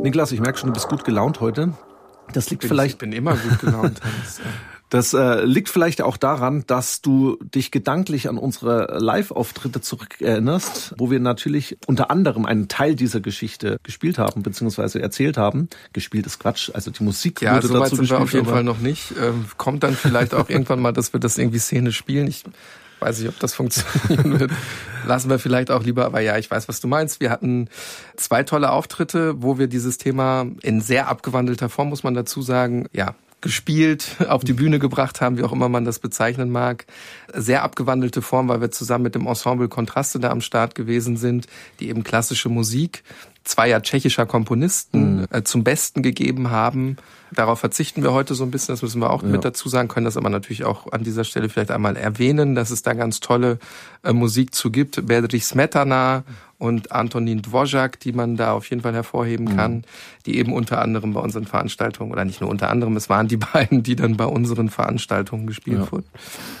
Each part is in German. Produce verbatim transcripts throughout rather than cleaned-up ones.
Niklas, ich merke schon, du bist gut gelaunt heute. Das liegt bin, vielleicht. Ich bin immer gut gelaunt. Hans. Das äh, liegt vielleicht auch daran, dass du dich gedanklich an unsere Live-Auftritte zurückerinnerst, wo wir natürlich unter anderem einen Teil dieser Geschichte gespielt haben, beziehungsweise erzählt haben. Gespielt ist Quatsch, also die Musik ja, wurde so dazu weit sind gespielt. Wir auf jeden Fall noch nicht. Ähm, kommt dann vielleicht auch irgendwann mal, dass wir das irgendwie Szene spielen. Ich weiß nicht, ob das funktionieren wird. Lassen wir vielleicht auch lieber, aber ja, ich weiß, was du meinst. Wir hatten zwei tolle Auftritte, wo wir dieses Thema in sehr abgewandelter Form, muss man dazu sagen, ja, gespielt, auf die Bühne gebracht haben, wie auch immer man das bezeichnen mag. Sehr abgewandelte Form, weil wir zusammen mit dem Ensemble Kontraste da am Start gewesen sind, die eben klassische Musik zweier tschechischer Komponisten mhm. äh, zum Besten gegeben haben. Darauf verzichten wir heute so ein bisschen, das müssen wir auch ja. mit dazu sagen, können das aber natürlich auch an dieser Stelle vielleicht einmal erwähnen, dass es da ganz tolle äh, Musik zu gibt. Bedřich Smetana und Antonín Dvořák, die man da auf jeden Fall hervorheben kann, mhm. die eben unter anderem bei unseren Veranstaltungen, oder nicht nur unter anderem, es waren die beiden, die dann bei unseren Veranstaltungen gespielt ja. wurden.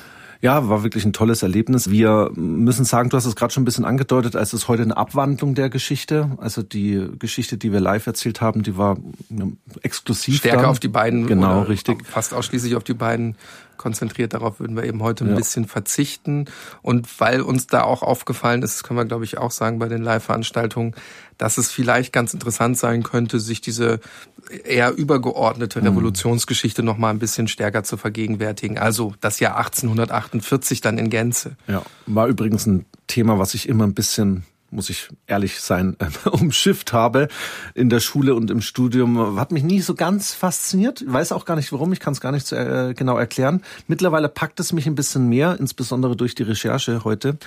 Ja, war wirklich ein tolles Erlebnis. Wir müssen sagen, du hast es gerade schon ein bisschen angedeutet, es ist heute eine Abwandlung der Geschichte. Also die Geschichte, die wir live erzählt haben, die war exklusiv. Stärker dann. auf die beiden. Genau, richtig. Fast ausschließlich auf die beiden konzentriert. Darauf würden wir eben heute ein ja. bisschen verzichten. Und weil uns da auch aufgefallen ist, das können wir, glaube ich, auch sagen bei den Live-Veranstaltungen, dass es vielleicht ganz interessant sein könnte, sich diese eher übergeordnete Revolutionsgeschichte noch mal ein bisschen stärker zu vergegenwärtigen. Also das Jahr achtzehnhundertachtundvierzig dann in Gänze. Ja, war übrigens ein Thema, was ich immer ein bisschen, muss ich ehrlich sein, äh, umschifft habe in der Schule und im Studium. Hat mich nie so ganz fasziniert. Ich weiß auch gar nicht warum, ich kann es gar nicht so äh, genau erklären. Mittlerweile packt es mich ein bisschen mehr, insbesondere durch die Recherche heute.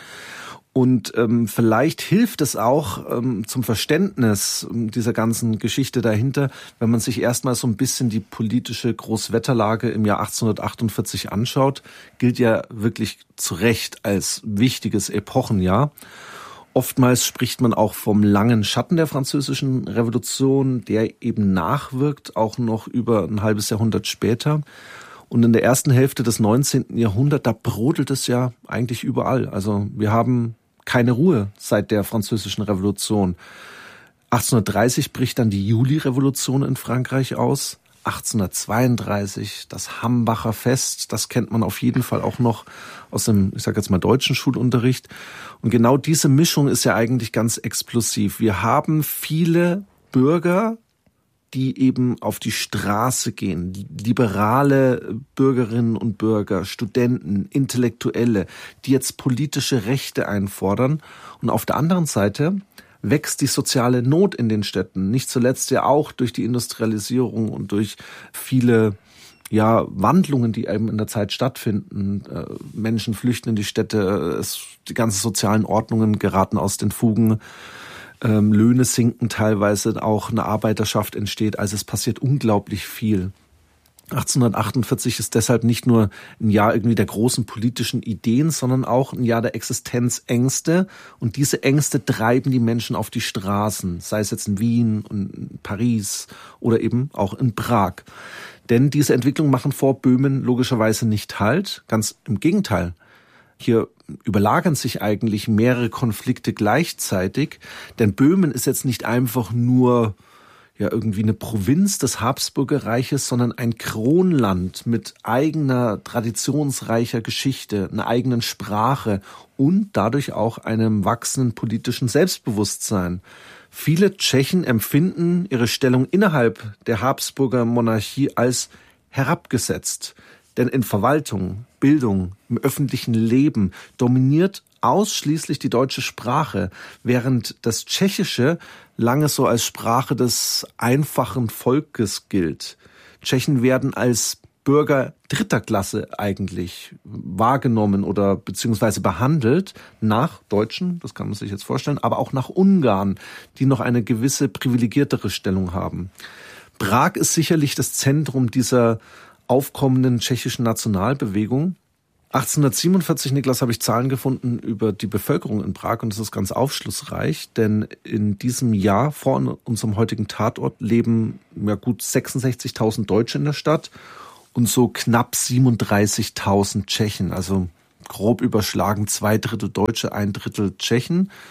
Und ähm, vielleicht hilft es auch ähm, zum Verständnis dieser ganzen Geschichte dahinter, wenn man sich erstmal so ein bisschen die politische Großwetterlage im Jahr achtzehnhundertachtundvierzig anschaut. Gilt ja wirklich zu Recht als wichtiges Epochenjahr. Oftmals spricht man auch vom langen Schatten der französischen Revolution, der eben nachwirkt, auch noch über ein halbes Jahrhundert später. Und in der ersten Hälfte des neunzehnten Jahrhunderts, da brodelt es ja eigentlich überall. Also wir haben keine Ruhe seit der französischen Revolution. achtzehnhundertdreißig bricht dann die Juli-Revolution in Frankreich aus. achtzehnhundertzweiunddreißig das Hambacher Fest, das kennt man auf jeden Fall auch noch aus dem, ich sage jetzt mal, deutschen Schulunterricht. Und genau diese Mischung ist ja eigentlich ganz explosiv. Wir haben viele Bürger, die eben auf die Straße gehen, liberale Bürgerinnen und Bürger, Studenten, Intellektuelle, die jetzt politische Rechte einfordern. Und auf der anderen Seite wächst die soziale Not in den Städten, nicht zuletzt ja auch durch die Industrialisierung und durch viele ja Wandlungen, die eben in der Zeit stattfinden. Menschen flüchten in die Städte, es, die ganzen sozialen Ordnungen geraten aus den Fugen. Ähm, Löhne sinken teilweise, auch eine Arbeiterschaft entsteht. Also es passiert unglaublich viel. achtzehnhundertachtundvierzig ist deshalb nicht nur ein Jahr irgendwie der großen politischen Ideen, sondern auch ein Jahr der Existenzängste. Und diese Ängste treiben die Menschen auf die Straßen, sei es jetzt in Wien, in Paris oder eben auch in Prag. Denn diese Entwicklungen machen vor Böhmen logischerweise nicht Halt. Ganz im Gegenteil. Hier überlagern sich eigentlich mehrere Konflikte gleichzeitig, denn Böhmen ist jetzt nicht einfach nur ja irgendwie eine Provinz des Habsburgerreiches, sondern ein Kronland mit eigener traditionsreicher Geschichte, einer eigenen Sprache und dadurch auch einem wachsenden politischen Selbstbewusstsein. Viele Tschechen empfinden ihre Stellung innerhalb der Habsburger Monarchie als herabgesetzt. Denn in Verwaltung, Bildung, im öffentlichen Leben dominiert ausschließlich die deutsche Sprache, während das Tschechische lange so als Sprache des einfachen Volkes gilt. Tschechen werden als Bürger dritter Klasse eigentlich wahrgenommen oder beziehungsweise behandelt nach Deutschen, das kann man sich jetzt vorstellen, aber auch nach Ungarn, die noch eine gewisse privilegiertere Stellung haben. Prag ist sicherlich das Zentrum dieser aufkommenden tschechischen Nationalbewegung. achtzehnhundertsiebenundvierzig, Niklas, habe ich Zahlen gefunden über die Bevölkerung in Prag und das ist ganz aufschlussreich, denn in diesem Jahr vor unserem heutigen Tatort leben ja gut sechsundsechzigtausend Deutsche in der Stadt und so knapp siebenunddreißigtausend Tschechen, also grob überschlagen zwei Drittel Deutsche, ein Drittel Tschechen.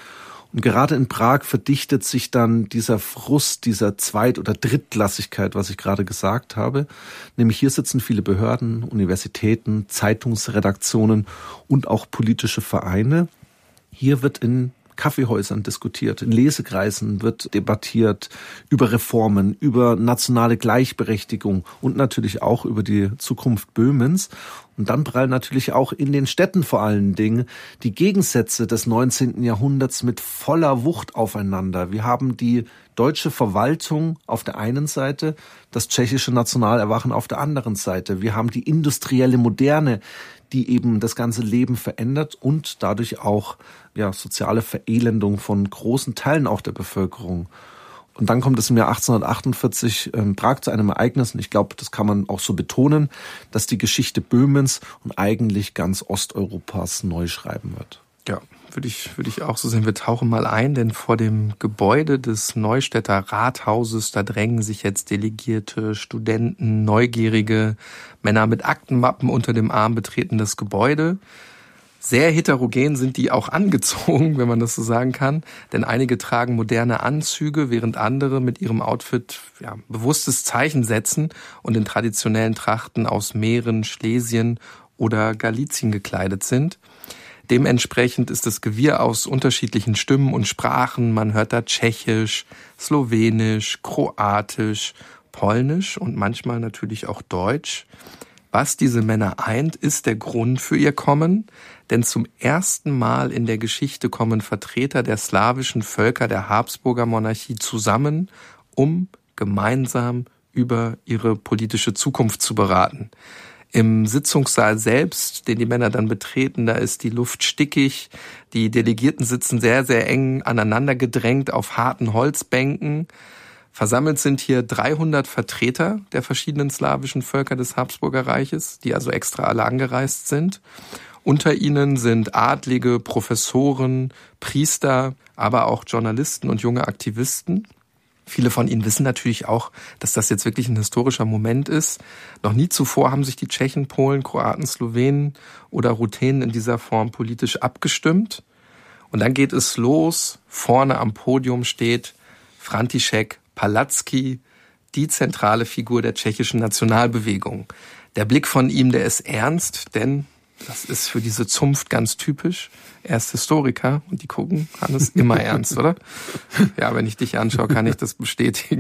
Und gerade in Prag verdichtet sich dann dieser Frust dieser Zweit- oder Drittklassigkeit, was ich gerade gesagt habe. Nämlich hier sitzen viele Behörden, Universitäten, Zeitungsredaktionen und auch politische Vereine. Hier wird in Kaffeehäusern diskutiert, in Lesekreisen wird debattiert über Reformen, über nationale Gleichberechtigung und natürlich auch über die Zukunft Böhmens. Und dann prallen natürlich auch in den Städten vor allen Dingen die Gegensätze des neunzehnten Jahrhunderts mit voller Wucht aufeinander. Wir haben die deutsche Verwaltung auf der einen Seite, das tschechische Nationalerwachen auf der anderen Seite. Wir haben die industrielle Moderne, die eben das ganze Leben verändert und dadurch auch ja, soziale Verelendung von großen Teilen auch der Bevölkerung. Und dann kommt es im Jahr achtzehnhundertachtundvierzig in Prag zu einem Ereignis, und ich glaube, das kann man auch so betonen, dass die Geschichte Böhmens und eigentlich ganz Osteuropas neu schreiben wird. Ja, würde ich, würde ich auch so sehen. Wir tauchen mal ein, denn vor dem Gebäude des Neustädter Rathauses, da drängen sich jetzt Delegierte, Studenten, Neugierige, Männer mit Aktenmappen unter dem Arm betreten das Gebäude. Sehr heterogen sind die auch angezogen, wenn man das so sagen kann, denn einige tragen moderne Anzüge, während andere mit ihrem Outfit ja, bewusstes Zeichen setzen und in traditionellen Trachten aus Mähren, Schlesien oder Galizien gekleidet sind. Dementsprechend ist das Gewirr aus unterschiedlichen Stimmen und Sprachen. Man hört da Tschechisch, Slowenisch, Kroatisch, Polnisch und manchmal natürlich auch Deutsch. Was diese Männer eint, ist der Grund für ihr Kommen, denn zum ersten Mal in der Geschichte kommen Vertreter der slawischen Völker der Habsburger Monarchie zusammen, um gemeinsam über ihre politische Zukunft zu beraten. Im Sitzungssaal selbst, den die Männer dann betreten, da ist die Luft stickig. Die Delegierten sitzen sehr, sehr eng aneinander gedrängt auf harten Holzbänken. Versammelt sind hier dreihundert Vertreter der verschiedenen slawischen Völker des Habsburger Reiches, die also extra alle angereist sind. Unter ihnen sind Adlige, Professoren, Priester, aber auch Journalisten und junge Aktivisten. Viele von Ihnen wissen natürlich auch, dass das jetzt wirklich ein historischer Moment ist. Noch nie zuvor haben sich die Tschechen, Polen, Kroaten, Slowenen oder Ruthenen in dieser Form politisch abgestimmt. Und dann geht es los. Vorne am Podium steht František Palacký, die zentrale Figur der tschechischen Nationalbewegung. Der Blick von ihm, der ist ernst, denn das ist für diese Zunft ganz typisch. Er ist Historiker und die gucken, Hannes, immer ernst, oder? Ja, wenn ich dich anschaue, kann ich das bestätigen.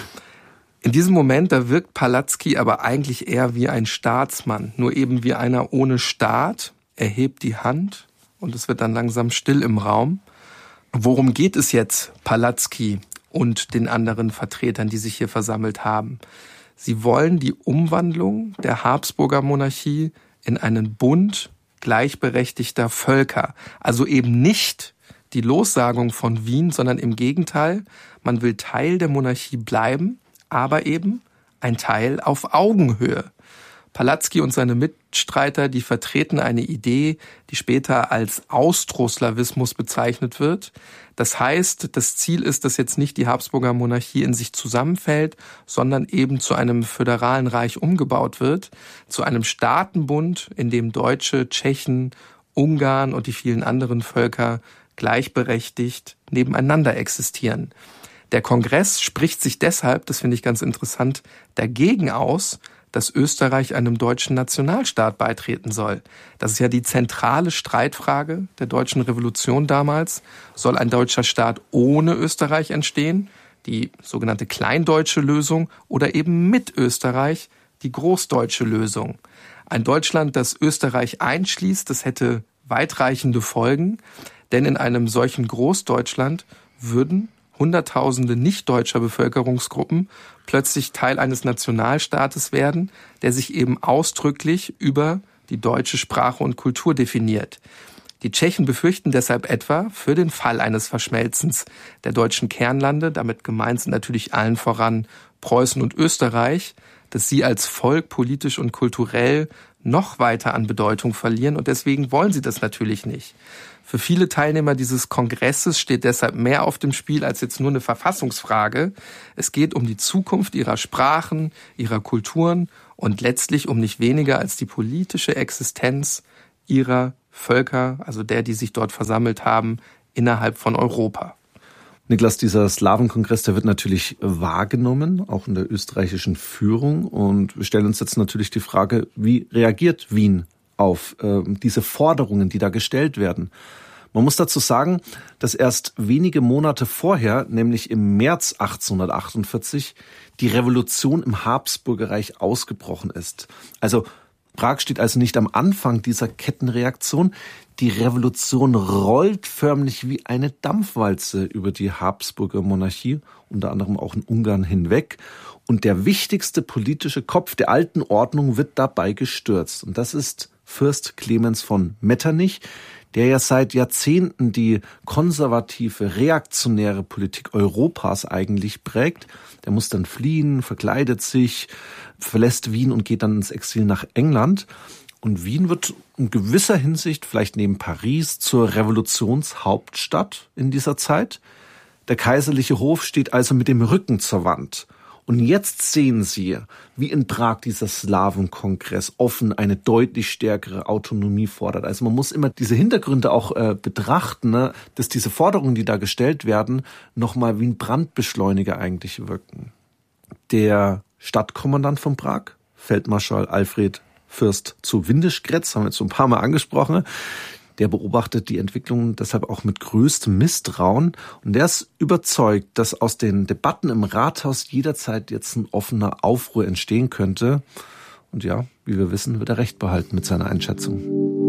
In diesem Moment, da wirkt Palacký aber eigentlich eher wie ein Staatsmann, nur eben wie einer ohne Staat. Er hebt die Hand und es wird dann langsam still im Raum. Worum geht es jetzt Palacký und den anderen Vertretern, die sich hier versammelt haben? Sie wollen die Umwandlung der Habsburger Monarchie in einen Bund gleichberechtigter Völker. Also eben nicht die Lossagung von Wien, sondern im Gegenteil, man will Teil der Monarchie bleiben, aber eben ein Teil auf Augenhöhe. Palacký und seine Mitstreiter, die vertreten eine Idee, die später als Austroslawismus bezeichnet wird. Das heißt, das Ziel ist, dass jetzt nicht die Habsburger Monarchie in sich zusammenfällt, sondern eben zu einem föderalen Reich umgebaut wird, zu einem Staatenbund, in dem Deutsche, Tschechen, Ungarn und die vielen anderen Völker gleichberechtigt nebeneinander existieren. Der Kongress spricht sich deshalb, das finde ich ganz interessant, dagegen aus, dass Österreich einem deutschen Nationalstaat beitreten soll. Das ist ja die zentrale Streitfrage der deutschen Revolution damals. Soll ein deutscher Staat ohne Österreich entstehen, die sogenannte kleindeutsche Lösung, oder eben mit Österreich, die großdeutsche Lösung? Ein Deutschland, das Österreich einschließt, das hätte weitreichende Folgen, denn in einem solchen Großdeutschland würden Hunderttausende nicht-deutscher Bevölkerungsgruppen plötzlich Teil eines Nationalstaates werden, der sich eben ausdrücklich über die deutsche Sprache und Kultur definiert. Die Tschechen befürchten deshalb etwa für den Fall eines Verschmelzens der deutschen Kernlande, damit gemeint sind natürlich allen voran Preußen und Österreich, dass sie als Volk politisch und kulturell noch weiter an Bedeutung verlieren, und deswegen wollen sie das natürlich nicht. Für viele Teilnehmer dieses Kongresses steht deshalb mehr auf dem Spiel als jetzt nur eine Verfassungsfrage. Es geht um die Zukunft ihrer Sprachen, ihrer Kulturen und letztlich um nicht weniger als die politische Existenz ihrer Völker, also der, die sich dort versammelt haben, innerhalb von Europa. Niklas, dieser Slawenkongress, der wird natürlich wahrgenommen, auch in der österreichischen Führung. Und wir stellen uns jetzt natürlich die Frage, wie reagiert Wien auf äh, diese Forderungen, die da gestellt werden? Man muss dazu sagen, dass erst wenige Monate vorher, nämlich im März achtzehnhundertachtundvierzig, die Revolution im Habsburgerreich ausgebrochen ist. Also Prag steht also nicht am Anfang dieser Kettenreaktion. Die Revolution rollt förmlich wie eine Dampfwalze über die Habsburger Monarchie, unter anderem auch in Ungarn, hinweg. Und der wichtigste politische Kopf der alten Ordnung wird dabei gestürzt. Und das ist Fürst Clemens von Metternich, der ja seit Jahrzehnten die konservative, reaktionäre Politik Europas eigentlich prägt. Der muss dann fliehen, verkleidet sich, verlässt Wien und geht dann ins Exil nach England. Und Wien wird in gewisser Hinsicht, vielleicht neben Paris, zur Revolutionshauptstadt in dieser Zeit. Der kaiserliche Hof steht also mit dem Rücken zur Wand. Und jetzt sehen Sie, wie in Prag dieser Slawenkongress offen eine deutlich stärkere Autonomie fordert. Also man muss immer diese Hintergründe auch äh, betrachten, ne? Dass diese Forderungen, die da gestellt werden, nochmal wie ein Brandbeschleuniger eigentlich wirken. Der Stadtkommandant von Prag, Feldmarschall Alfred Fürst zu Windischgrätz, haben wir jetzt so ein paar Mal angesprochen, der beobachtet die Entwicklung deshalb auch mit größtem Misstrauen. Und der ist überzeugt, dass aus den Debatten im Rathaus jederzeit jetzt ein offener Aufruhr entstehen könnte. Und ja, wie wir wissen, wird er recht behalten mit seiner Einschätzung.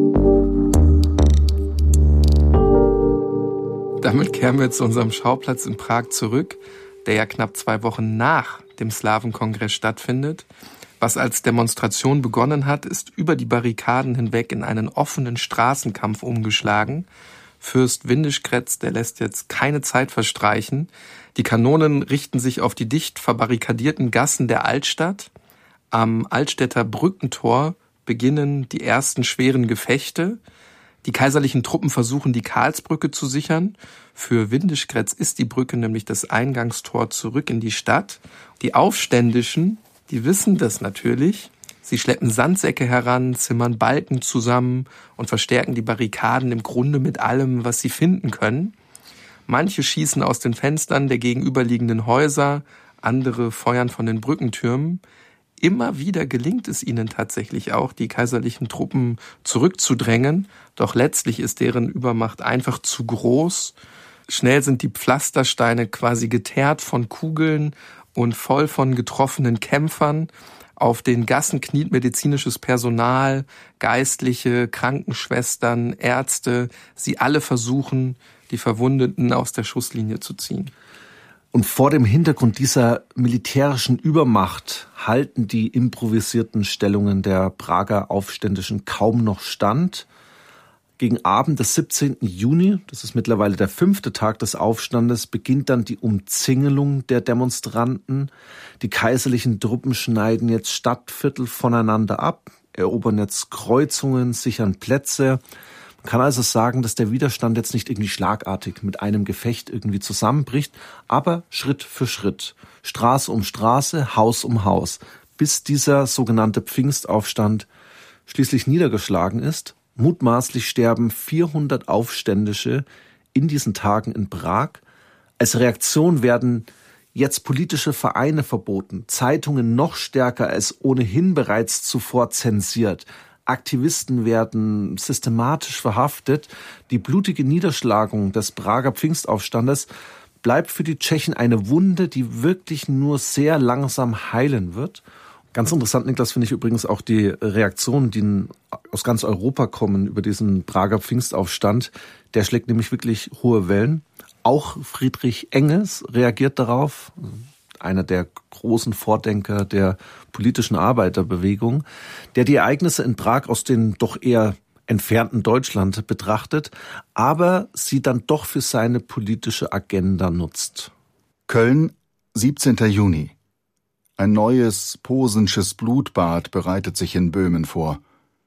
Damit kehren wir zu unserem Schauplatz in Prag zurück, der ja knapp zwei Wochen nach dem Slawenkongress stattfindet. Was als Demonstration begonnen hat, ist über die Barrikaden hinweg in einen offenen Straßenkampf umgeschlagen. Fürst Windischgrätz, der lässt jetzt keine Zeit verstreichen. Die Kanonen richten sich auf die dicht verbarrikadierten Gassen der Altstadt. Am Altstädter Brückentor beginnen die ersten schweren Gefechte. Die kaiserlichen Truppen versuchen, die Karlsbrücke zu sichern. Für Windischgrätz ist die Brücke nämlich das Eingangstor zurück in die Stadt. Die Aufständischen, die wissen das natürlich. Sie schleppen Sandsäcke heran, zimmern Balken zusammen und verstärken die Barrikaden im Grunde mit allem, was sie finden können. Manche schießen aus den Fenstern der gegenüberliegenden Häuser, andere feuern von den Brückentürmen. Immer wieder gelingt es ihnen tatsächlich auch, die kaiserlichen Truppen zurückzudrängen. Doch letztlich ist deren Übermacht einfach zu groß. Schnell sind die Pflastersteine quasi geteert von Kugeln und voll von getroffenen Kämpfern. Auf den Gassen kniet medizinisches Personal, Geistliche, Krankenschwestern, Ärzte. Sie alle versuchen, die Verwundeten aus der Schusslinie zu ziehen. Und vor dem Hintergrund dieser militärischen Übermacht halten die improvisierten Stellungen der Prager Aufständischen kaum noch stand. Gegen Abend des siebzehnten Juni, das ist mittlerweile der fünfte Tag des Aufstandes, beginnt dann die Umzingelung der Demonstranten. Die kaiserlichen Truppen schneiden jetzt Stadtviertel voneinander ab, erobern jetzt Kreuzungen, sichern Plätze. Man kann also sagen, dass der Widerstand jetzt nicht irgendwie schlagartig mit einem Gefecht irgendwie zusammenbricht, aber Schritt für Schritt, Straße um Straße, Haus um Haus, bis dieser sogenannte Pfingstaufstand schließlich niedergeschlagen ist. Mutmaßlich sterben vierhundert Aufständische in diesen Tagen in Prag. Als Reaktion werden jetzt politische Vereine verboten, Zeitungen noch stärker als ohnehin bereits zuvor zensiert. Aktivisten werden systematisch verhaftet. Die blutige Niederschlagung des Prager Pfingstaufstandes bleibt für die Tschechen eine Wunde, die wirklich nur sehr langsam heilen wird. Ganz interessant, Niklas, finde ich übrigens auch die Reaktionen, die aus ganz Europa kommen über diesen Prager Pfingstaufstand. Der schlägt nämlich wirklich hohe Wellen. Auch Friedrich Engels reagiert darauf, einer der großen Vordenker der politischen Arbeiterbewegung, der die Ereignisse in Prag aus dem doch eher entfernten Deutschland betrachtet, aber sie dann doch für seine politische Agenda nutzt. Köln, siebzehnten Juni. Ein neues Posensches Blutbad bereitet sich in Böhmen vor.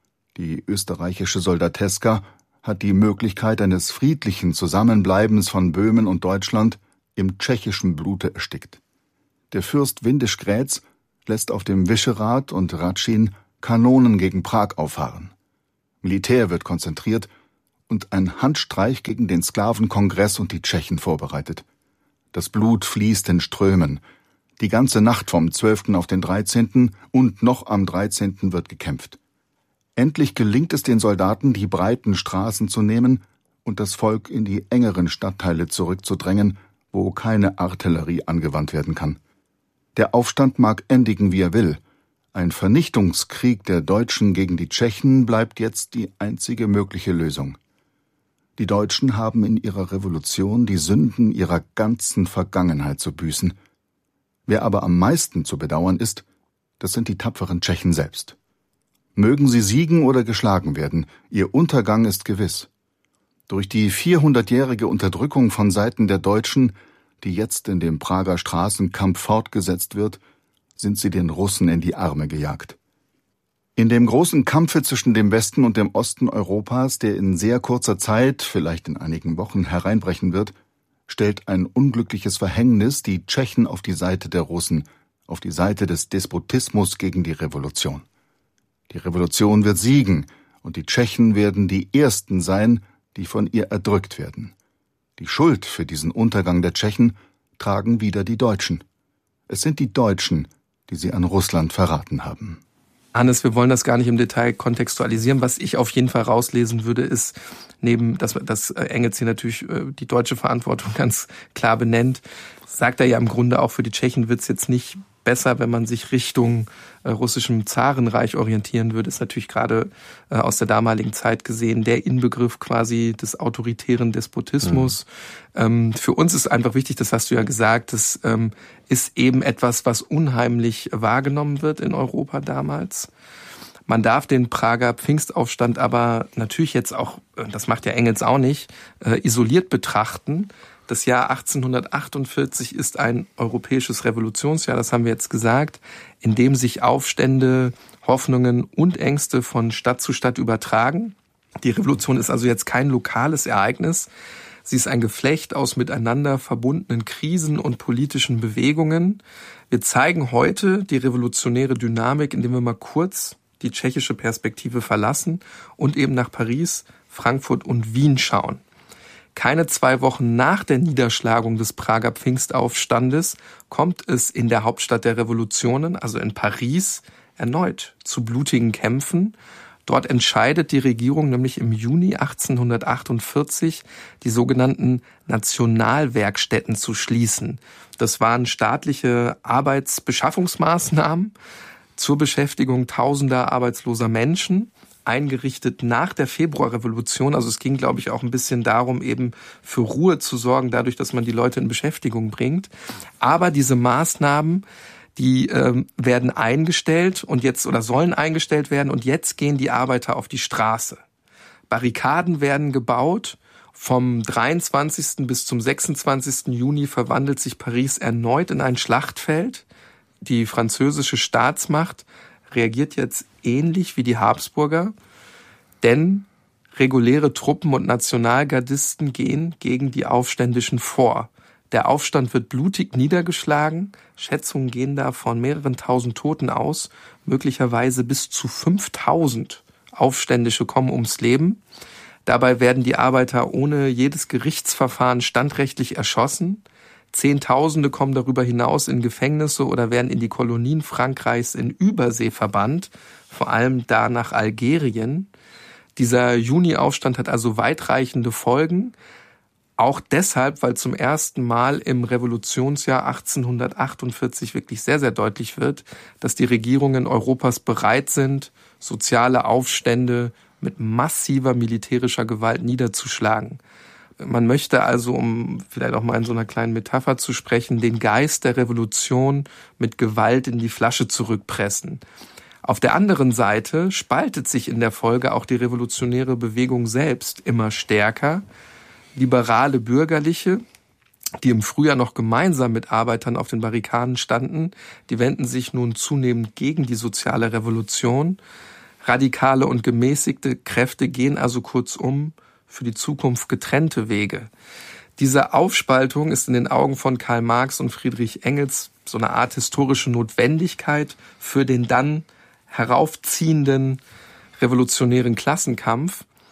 Die österreichische Soldateska hat die Möglichkeit eines friedlichen Zusammenbleibens von Böhmen und Deutschland im tschechischen Blute erstickt. Der Fürst Windischgrätz lässt auf dem Vyšehrad und Hradčín Kanonen gegen Prag auffahren. Militär wird konzentriert und ein Handstreich gegen den Sklavenkongress und die Tschechen vorbereitet. Das Blut fließt in Strömen. Die ganze Nacht vom zwölften auf den dreizehnten und noch am dreizehnten wird gekämpft. Endlich gelingt es den Soldaten, die breiten Straßen zu nehmen und das Volk in die engeren Stadtteile zurückzudrängen, wo keine Artillerie angewandt werden kann. Der Aufstand mag endigen, wie er will. Ein Vernichtungskrieg der Deutschen gegen die Tschechen bleibt jetzt die einzige mögliche Lösung. Die Deutschen haben in ihrer Revolution die Sünden ihrer ganzen Vergangenheit zu büßen. Wer aber am meisten zu bedauern ist, das sind die tapferen Tschechen selbst. Mögen sie siegen oder geschlagen werden, ihr Untergang ist gewiss. Durch die vierhundertjährige Unterdrückung von Seiten der Deutschen, die jetzt in dem Prager Straßenkampf fortgesetzt wird, sind sie den Russen in die Arme gejagt. In dem großen Kampfe zwischen dem Westen und dem Osten Europas, der in sehr kurzer Zeit, vielleicht in einigen Wochen, hereinbrechen wird, stellt ein unglückliches Verhängnis die Tschechen auf die Seite der Russen, auf die Seite des Despotismus gegen die Revolution. Die Revolution wird siegen, und die Tschechen werden die Ersten sein, die von ihr erdrückt werden. Die Schuld für diesen Untergang der Tschechen tragen wieder die Deutschen. Es sind die Deutschen, die sie an Russland verraten haben. Hannes, wir wollen das gar nicht im Detail kontextualisieren. Was ich auf jeden Fall rauslesen würde, ist, neben, dass, dass Engels hier natürlich die deutsche Verantwortung ganz klar benennt, sagt er ja im Grunde auch, für die Tschechen wird es jetzt nicht besser, wenn man sich Richtung äh, russischem Zarenreich orientieren würde, ist natürlich gerade äh, aus der damaligen Zeit gesehen der Inbegriff quasi des autoritären Despotismus. Mhm. Ähm, für uns ist einfach wichtig, das hast du ja gesagt, das ähm, ist eben etwas, was unheimlich wahrgenommen wird in Europa damals. Man darf den Prager Pfingstaufstand aber natürlich jetzt auch, das macht ja Engels auch nicht, äh, isoliert betrachten. Das Jahr achtzehnhundertachtundvierzig ist ein europäisches Revolutionsjahr, das haben wir jetzt gesagt, in dem sich Aufstände, Hoffnungen und Ängste von Stadt zu Stadt übertragen. Die Revolution ist also jetzt kein lokales Ereignis. Sie ist ein Geflecht aus miteinander verbundenen Krisen und politischen Bewegungen. Wir zeigen heute die revolutionäre Dynamik, indem wir mal kurz die tschechische Perspektive verlassen und eben nach Paris, Frankfurt und Wien schauen. Keine zwei Wochen nach der Niederschlagung des Prager Pfingstaufstandes kommt es in der Hauptstadt der Revolutionen, also in Paris, erneut zu blutigen Kämpfen. Dort entscheidet die Regierung nämlich im Juni achtzehnhundertachtundvierzig, die sogenannten Nationalwerkstätten zu schließen. Das waren staatliche Arbeitsbeschaffungsmaßnahmen zur Beschäftigung tausender arbeitsloser Menschen, eingerichtet nach der Februarrevolution. Also es ging, glaube ich, auch ein bisschen darum, eben für Ruhe zu sorgen, dadurch, dass man die Leute in Beschäftigung bringt. Aber diese Maßnahmen, die ähm, werden eingestellt und jetzt oder sollen eingestellt werden und jetzt gehen die Arbeiter auf die Straße. Barrikaden werden gebaut. Vom dreiundzwanzigsten bis zum sechsundzwanzigsten Juni verwandelt sich Paris erneut in ein Schlachtfeld. Die französische Staatsmacht reagiert jetzt ähnlich wie die Habsburger, denn reguläre Truppen und Nationalgardisten gehen gegen die Aufständischen vor. Der Aufstand wird blutig niedergeschlagen. Schätzungen gehen da von mehreren tausend Toten aus. Möglicherweise bis zu fünftausend Aufständische kommen ums Leben. Dabei werden die Arbeiter ohne jedes Gerichtsverfahren standrechtlich erschossen. Zehntausende kommen darüber hinaus in Gefängnisse oder werden in die Kolonien Frankreichs in Übersee verbannt, vor allem da nach Algerien. Dieser Juni-Aufstand hat also weitreichende Folgen, auch deshalb, weil zum ersten Mal im Revolutionsjahr achtzehnhundertachtundvierzig wirklich sehr, sehr deutlich wird, dass die Regierungen Europas bereit sind, soziale Aufstände mit massiver militärischer Gewalt niederzuschlagen. Man möchte also, um vielleicht auch mal in so einer kleinen Metapher zu sprechen, den Geist der Revolution mit Gewalt in die Flasche zurückpressen. Auf der anderen Seite spaltet sich in der Folge auch die revolutionäre Bewegung selbst immer stärker. Liberale Bürgerliche, die im Frühjahr noch gemeinsam mit Arbeitern auf den Barrikaden standen, die wenden sich nun zunehmend gegen die soziale Revolution. Radikale und gemäßigte Kräfte gehen also kurzum für die Zukunft getrennte Wege. Diese Aufspaltung ist in den Augen von Karl Marx und Friedrich Engels so eine Art historische Notwendigkeit für den dann heraufziehenden revolutionären Klassenkampf.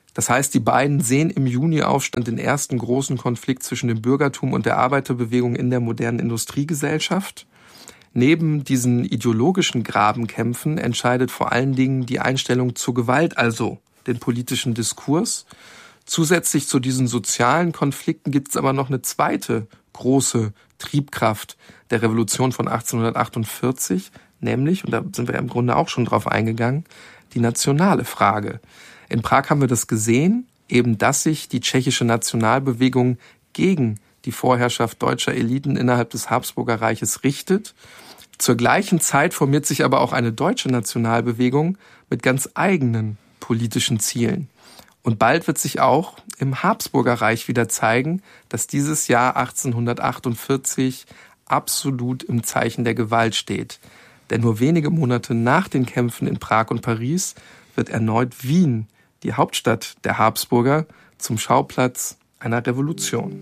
Das heißt, die beiden sehen im Juni-Aufstand den ersten großen Konflikt zwischen dem Bürgertum und der Arbeiterbewegung in der modernen Industriegesellschaft. Neben diesen ideologischen Grabenkämpfen entscheidet vor allen Dingen die Einstellung zur Gewalt, also den politischen Diskurs. Zusätzlich zu diesen sozialen Konflikten gibt es aber noch eine zweite große Triebkraft der Revolution von achtzehnhundertachtundvierzig, nämlich, und da sind wir ja im Grunde auch schon drauf eingegangen, die nationale Frage. In Prag haben wir das gesehen, eben dass sich die tschechische Nationalbewegung gegen die Vorherrschaft deutscher Eliten innerhalb des Habsburger Reiches richtet. Zur gleichen Zeit formiert sich aber auch eine deutsche Nationalbewegung mit ganz eigenen politischen Zielen. Und bald wird sich auch im Habsburger Reich wieder zeigen, dass dieses Jahr achtzehnhundertachtundvierzig absolut im Zeichen der Gewalt steht. Denn nur wenige Monate nach den Kämpfen in Prag und Paris wird erneut Wien, die Hauptstadt der Habsburger, zum Schauplatz einer Revolution.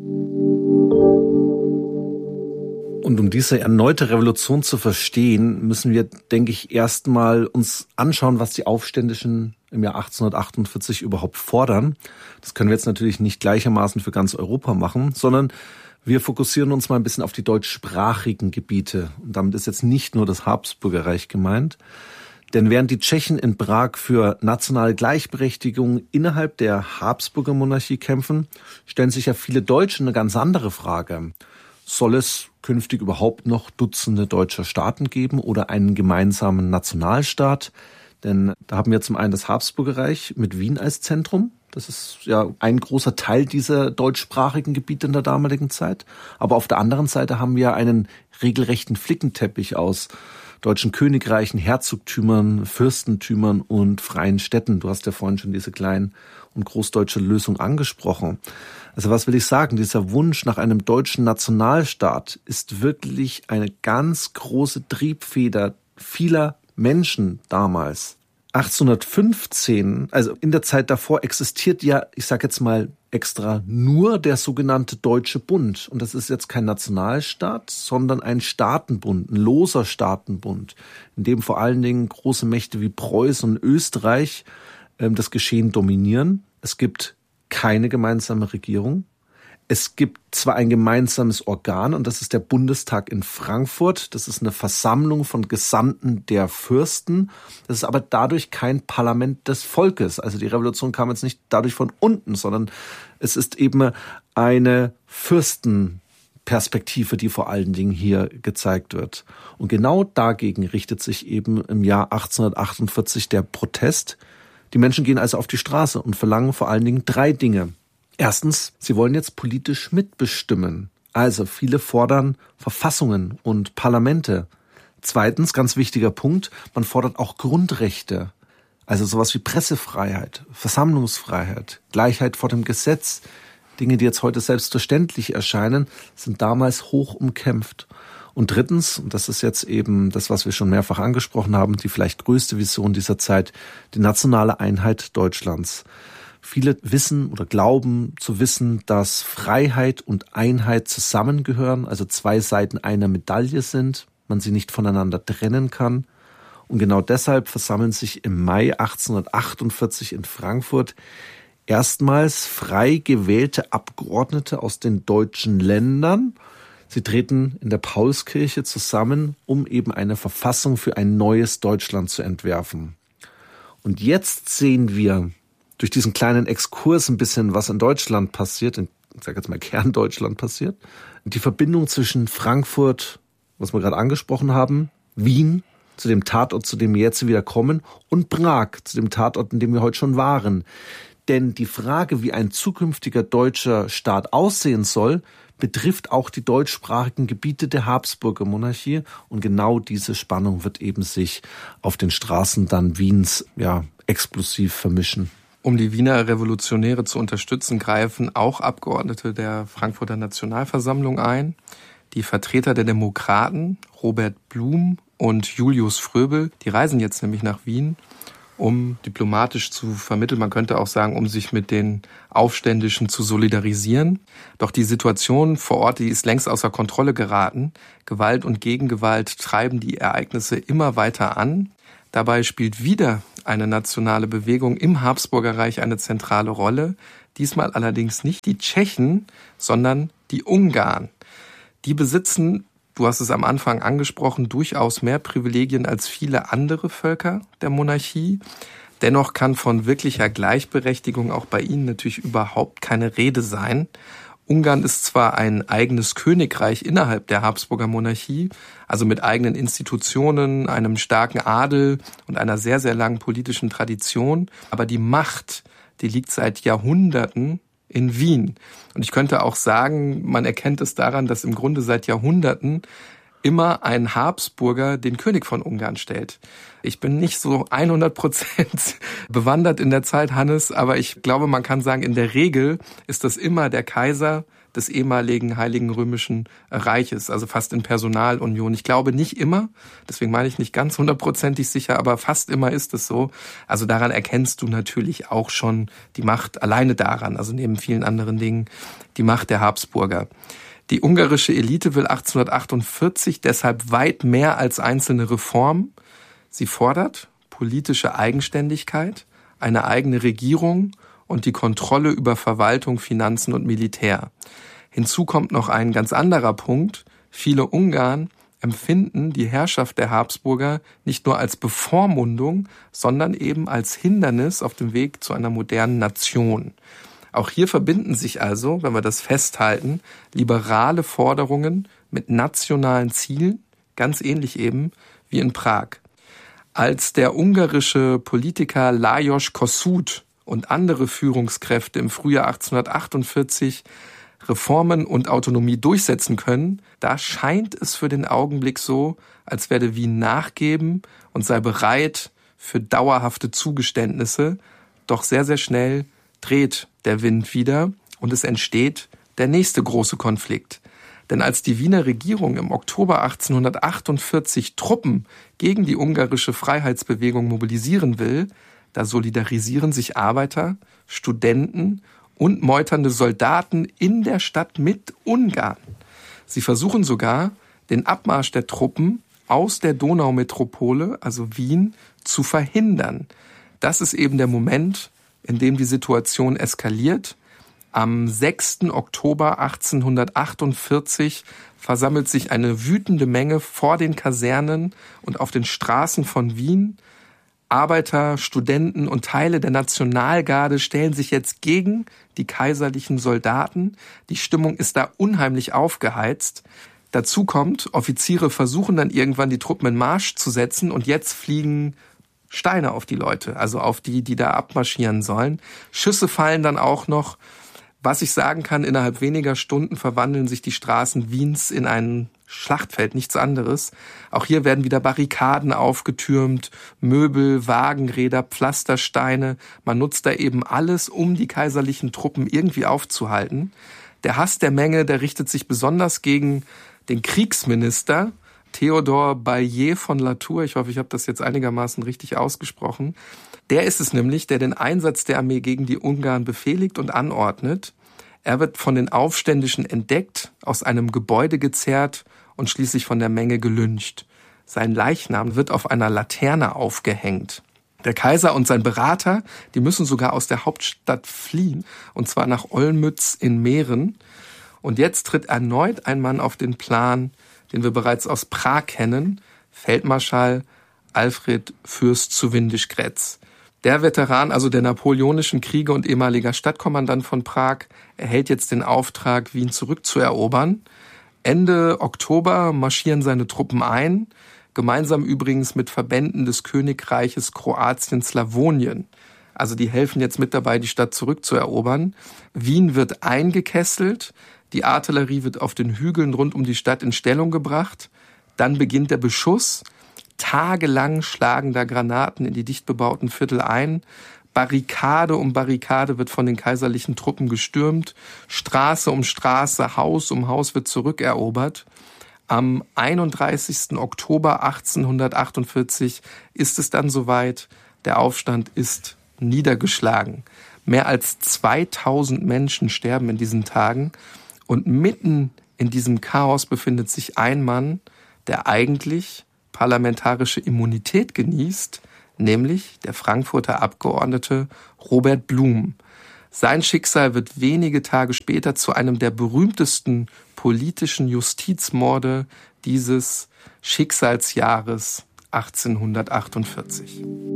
Und um diese erneute Revolution zu verstehen, müssen wir, denke ich, erstmal uns anschauen, was die Aufständischen im Jahr achtzehnhundertachtundvierzig überhaupt fordern. Das können wir jetzt natürlich nicht gleichermaßen für ganz Europa machen, sondern wir fokussieren uns mal ein bisschen auf die deutschsprachigen Gebiete. Und damit ist jetzt nicht nur das Habsburger Reich gemeint. Denn während die Tschechen in Prag für nationale Gleichberechtigung innerhalb der Habsburger Monarchie kämpfen, stellen sich ja viele Deutsche eine ganz andere Frage. Soll es künftig überhaupt noch Dutzende deutscher Staaten geben oder einen gemeinsamen Nationalstaat? Denn da haben wir zum einen das Habsburger Reich mit Wien als Zentrum. Das ist ja ein großer Teil dieser deutschsprachigen Gebiete in der damaligen Zeit. Aber auf der anderen Seite haben wir einen regelrechten Flickenteppich aus deutschen Königreichen, Herzogtümern, Fürstentümern und freien Städten. Du hast ja vorhin schon diese klein- und großdeutsche Lösung angesprochen. Also was will ich sagen? Dieser Wunsch nach einem deutschen Nationalstaat ist wirklich eine ganz große Triebfeder vieler Menschen damals. achtzehnhundertfünfzehn, also in der Zeit davor, existiert ja, ich sage jetzt mal extra, nur der sogenannte Deutsche Bund. Und das ist jetzt kein Nationalstaat, sondern ein Staatenbund, ein loser Staatenbund, in dem vor allen Dingen große Mächte wie Preußen und Österreich ähm, das Geschehen dominieren. Es gibt keine gemeinsame Regierung. Es gibt zwar ein gemeinsames Organ, und das ist der Bundestag in Frankfurt. Das ist eine Versammlung von Gesandten der Fürsten. Das ist aber dadurch kein Parlament des Volkes. Also die Revolution kam jetzt nicht dadurch von unten, sondern es ist eben eine Fürstenperspektive, die vor allen Dingen hier gezeigt wird. Und genau dagegen richtet sich eben im Jahr achtzehnhundertachtundvierzig der Protest. Die Menschen gehen also auf die Straße und verlangen vor allen Dingen drei Dinge. Erstens, sie wollen jetzt politisch mitbestimmen. Also viele fordern Verfassungen und Parlamente. Zweitens, ganz wichtiger Punkt, man fordert auch Grundrechte. Also sowas wie Pressefreiheit, Versammlungsfreiheit, Gleichheit vor dem Gesetz. Dinge, die jetzt heute selbstverständlich erscheinen, sind damals hoch umkämpft. Und drittens, und das ist jetzt eben das, was wir schon mehrfach angesprochen haben, die vielleicht größte Vision dieser Zeit, die nationale Einheit Deutschlands. Viele wissen oder glauben zu wissen, dass Freiheit und Einheit zusammengehören, also zwei Seiten einer Medaille sind, man sie nicht voneinander trennen kann. Und genau deshalb versammeln sich im Mai achtzehnhundertachtundvierzig in Frankfurt erstmals frei gewählte Abgeordnete aus den deutschen Ländern. Sie treten in der Paulskirche zusammen, um eben eine Verfassung für ein neues Deutschland zu entwerfen. Und jetzt sehen wir durch diesen kleinen Exkurs ein bisschen, was in Deutschland passiert, in, ich sage jetzt mal Kerndeutschland passiert, die Verbindung zwischen Frankfurt, was wir gerade angesprochen haben, Wien, zu dem Tatort, zu dem wir jetzt wieder kommen, und Prag, zu dem Tatort, in dem wir heute schon waren. Denn die Frage, wie ein zukünftiger deutscher Staat aussehen soll, betrifft auch die deutschsprachigen Gebiete der Habsburger Monarchie. Und genau diese Spannung wird eben sich auf den Straßen dann Wiens ja explosiv vermischen. Um die Wiener Revolutionäre zu unterstützen, greifen auch Abgeordnete der Frankfurter Nationalversammlung ein. Die Vertreter der Demokraten, Robert Blum und Julius Fröbel, die reisen jetzt nämlich nach Wien, um diplomatisch zu vermitteln, man könnte auch sagen, um sich mit den Aufständischen zu solidarisieren. Doch die Situation vor Ort, die ist längst außer Kontrolle geraten. Gewalt und Gegengewalt treiben die Ereignisse immer weiter an. Dabei spielt wieder eine nationale Bewegung im Habsburger Reich eine zentrale Rolle. Diesmal allerdings nicht die Tschechen, sondern die Ungarn. Die besitzen, du hast es am Anfang angesprochen, durchaus mehr Privilegien als viele andere Völker der Monarchie. Dennoch kann von wirklicher Gleichberechtigung auch bei ihnen natürlich überhaupt keine Rede sein. Ungarn ist zwar ein eigenes Königreich innerhalb der Habsburger Monarchie, also mit eigenen Institutionen, einem starken Adel und einer sehr, sehr langen politischen Tradition, aber die Macht, die liegt seit Jahrhunderten in Wien. Und ich könnte auch sagen, man erkennt es daran, dass im Grunde seit Jahrhunderten immer ein Habsburger den König von Ungarn stellt. Ich bin nicht so hundert Prozent bewandert in der Zeit, Hannes, aber ich glaube, man kann sagen, in der Regel ist das immer der Kaiser des ehemaligen Heiligen Römischen Reiches, also fast in Personalunion. Ich glaube nicht immer, deswegen meine ich nicht ganz hundertprozentig sicher, aber fast immer ist es so. Also daran erkennst du natürlich auch schon die Macht, alleine daran, also neben vielen anderen Dingen, die Macht der Habsburger. Die ungarische Elite will achtzehnhundertachtundvierzig deshalb weit mehr als einzelne Reformen. Sie fordert politische Eigenständigkeit, eine eigene Regierung und die Kontrolle über Verwaltung, Finanzen und Militär. Hinzu kommt noch ein ganz anderer Punkt. Viele Ungarn empfinden die Herrschaft der Habsburger nicht nur als Bevormundung, sondern eben als Hindernis auf dem Weg zu einer modernen Nation. Auch hier verbinden sich also, wenn wir das festhalten, liberale Forderungen mit nationalen Zielen, ganz ähnlich eben wie in Prag. Als der ungarische Politiker Lajos Kossuth und andere Führungskräfte im Frühjahr achtzehnhundertachtundvierzig Reformen und Autonomie durchsetzen können, da scheint es für den Augenblick so, als werde Wien nachgeben und sei bereit für dauerhafte Zugeständnisse. Doch sehr, sehr schnell dreht der Wind wieder und es entsteht der nächste große Konflikt. Denn als die Wiener Regierung im Oktober achtzehnhundertachtundvierzig Truppen gegen die ungarische Freiheitsbewegung mobilisieren will, da solidarisieren sich Arbeiter, Studenten und meuternde Soldaten in der Stadt mit Ungarn. Sie versuchen sogar, den Abmarsch der Truppen aus der Donaumetropole, also Wien, zu verhindern. Das ist eben der Moment, in dem die Situation eskaliert. Am sechsten Oktober achtzehnhundertachtundvierzig versammelt sich eine wütende Menge vor den Kasernen und auf den Straßen von Wien. Arbeiter, Studenten und Teile der Nationalgarde stellen sich jetzt gegen die kaiserlichen Soldaten. Die Stimmung ist da unheimlich aufgeheizt. Dazu kommt, Offiziere versuchen dann irgendwann die Truppen in Marsch zu setzen und jetzt fliegen Steine auf die Leute, also auf die, die da abmarschieren sollen. Schüsse fallen dann auch noch. Was ich sagen kann, innerhalb weniger Stunden verwandeln sich die Straßen Wiens in ein Schlachtfeld, nichts anderes. Auch hier werden wieder Barrikaden aufgetürmt, Möbel, Wagenräder, Pflastersteine. Man nutzt da eben alles, um die kaiserlichen Truppen irgendwie aufzuhalten. Der Hass der Menge, der richtet sich besonders gegen den Kriegsminister Theodor Baillet von Latour. Ich hoffe, ich habe das jetzt einigermaßen richtig ausgesprochen. Der ist es nämlich, der den Einsatz der Armee gegen die Ungarn befehligt und anordnet. Er wird von den Aufständischen entdeckt, aus einem Gebäude gezerrt und schließlich von der Menge gelyncht. Sein Leichnam wird auf einer Laterne aufgehängt. Der Kaiser und sein Berater, die müssen sogar aus der Hauptstadt fliehen, und zwar nach Olmütz in Mähren. Und jetzt tritt erneut ein Mann auf den Plan, den wir bereits aus Prag kennen, Feldmarschall Alfred Fürst zu Windisch-Grätz. Der Veteran, also der napoleonischen Kriege und ehemaliger Stadtkommandant von Prag, erhält jetzt den Auftrag, Wien zurückzuerobern. Ende Oktober marschieren seine Truppen ein, gemeinsam übrigens mit Verbänden des Königreiches Kroatien-Slawonien. Also die helfen jetzt mit dabei, die Stadt zurückzuerobern. Wien wird eingekesselt, die Artillerie wird auf den Hügeln rund um die Stadt in Stellung gebracht. Dann beginnt der Beschuss. Tagelang schlagen da Granaten in die dicht bebauten Viertel ein. Barrikade um Barrikade wird von den kaiserlichen Truppen gestürmt. Straße um Straße, Haus um Haus wird zurückerobert. Am einunddreißigsten Oktober achtzehnhundertachtundvierzig ist es dann soweit. Der Aufstand ist niedergeschlagen. Mehr als zweitausend Menschen sterben in diesen Tagen. Und mitten in diesem Chaos befindet sich ein Mann, der eigentlich parlamentarische Immunität genießt, nämlich der Frankfurter Abgeordnete Robert Blum. Sein Schicksal wird wenige Tage später zu einem der berühmtesten politischen Justizmorde dieses Schicksalsjahres achtzehnhundertachtundvierzig.